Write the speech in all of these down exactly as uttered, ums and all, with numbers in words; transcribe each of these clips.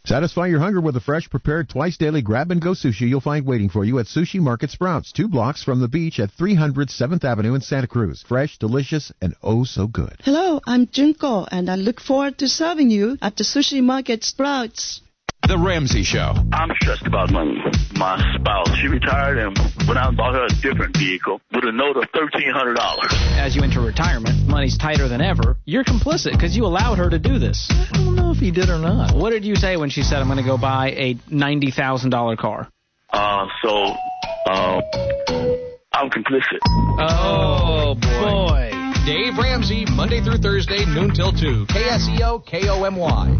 Satisfy your hunger with a fresh, prepared, twice-daily grab-and-go sushi you'll find waiting for you at Sushi Market Sprouts, two blocks from the beach at three hundred seventh Avenue in Santa Cruz. Fresh, delicious, and oh so good. Hello, I'm Junko, and I look forward to serving you at the Sushi Market Sprouts. The Ramsey Show. I'm stressed about money. My spouse, she retired and went out and bought her a different vehicle with a note of thirteen hundred dollars. As you enter retirement, money's tighter than ever. You're complicit because you allowed her to do this. I don't know if he did or not. What did you say when she said, I'm going to go buy a ninety thousand dollars car? Uh, so, uh, I'm complicit. Oh, boy. Dave Ramsey, Monday through Thursday, noon till two. K S E O K O M Y.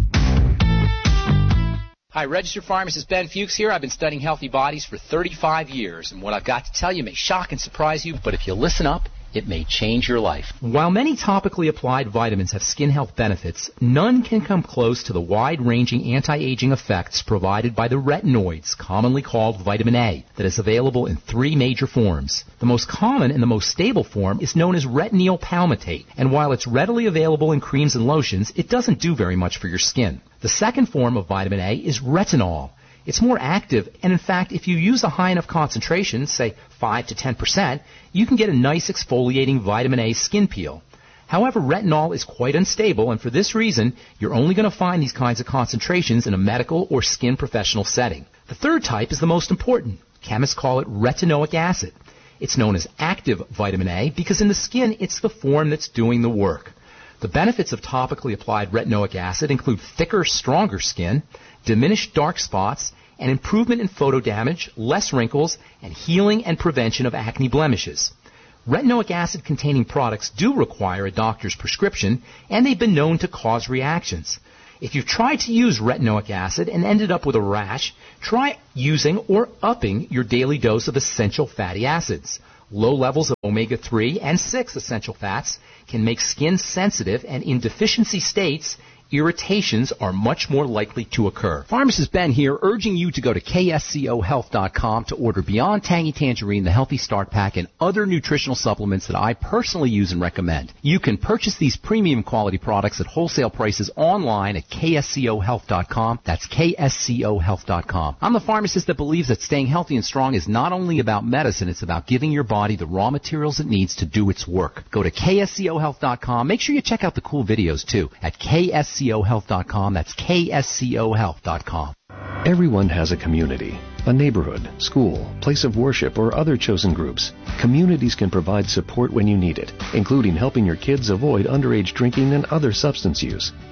Hi, registered pharmacist Ben Fuchs here. I've been studying healthy bodies for thirty-five years, and what I've got to tell you may shock and surprise you, but if you listen up, it may change your life. While many topically applied vitamins have skin health benefits, none can come close to the wide-ranging anti-aging effects provided by the retinoids, commonly called vitamin A, that is available in three major forms. The most common and the most stable form is known as retinol palmitate, and while it's readily available in creams and lotions, it doesn't do very much for your skin. The second form of vitamin A is retinol. It's more active, and in fact, if you use a high enough concentration, say five to ten percent, you can get a nice exfoliating vitamin A skin peel. However, retinol is quite unstable, and for this reason, you're only going to find these kinds of concentrations in a medical or skin professional setting. The third type is the most important. Chemists call it retinoic acid. It's known as active vitamin A because in the skin, it's the form that's doing the work. The benefits of topically applied retinoic acid include thicker, stronger skin, diminished dark spots, and improvement in photo damage, less wrinkles, and healing and prevention of acne blemishes. Retinoic acid-containing products do require a doctor's prescription, and they've been known to cause reactions. If you've tried to use retinoic acid and ended up with a rash, try using or upping your daily dose of essential fatty acids. Low levels of omega three and six essential fats can make skin sensitive, and in deficiency states, irritations are much more likely to occur. Pharmacist Ben here, urging you to go to K S C O health dot com to order Beyond Tangy Tangerine, the Healthy Start Pack, and other nutritional supplements that I personally use and recommend. You can purchase these premium quality products at wholesale prices online at K S C O health dot com. That's K S C O health dot com. I'm the pharmacist that believes that staying healthy and strong is not only about medicine, it's about giving your body the raw materials it needs to do its work. Go to K S C O health dot com. Make sure you check out the cool videos, too, at K S C O health dot com. That's K S C O health dot com. Everyone has a community, a neighborhood, school, place of worship, or other chosen groups. Communities can provide support when you need it, including helping your kids avoid underage drinking and other substance use.